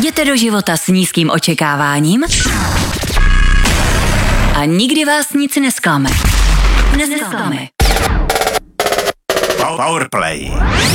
Jděte do života s nízkým očekáváním a nikdy vás nic nesklame. Powerplay.